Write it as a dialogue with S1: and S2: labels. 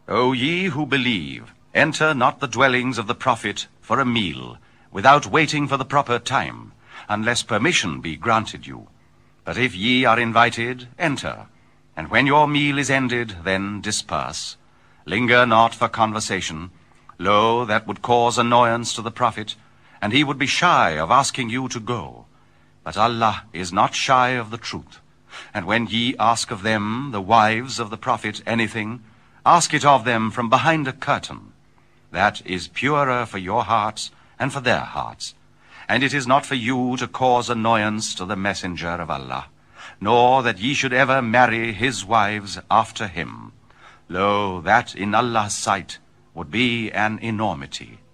S1: O ye who believe, enter not the dwellings of the prophet for a meal, without waiting for the proper time, unless permission be granted you. But if ye are invited, enter, and when your meal is ended, then disperse. Linger not for conversation. Lo, that would cause annoyance to the prophet, and he would be shy of asking you to go. But Allah is not shy of the truth. And when ye ask of them, the wives of the prophet, anything, ask it of them from behind a curtain. That is purer for your hearts and for their hearts. And it is not for you to cause annoyance to the messenger of Allah, nor that ye should ever marry his wives after him. Lo, that in Allah's sight would be an enormity.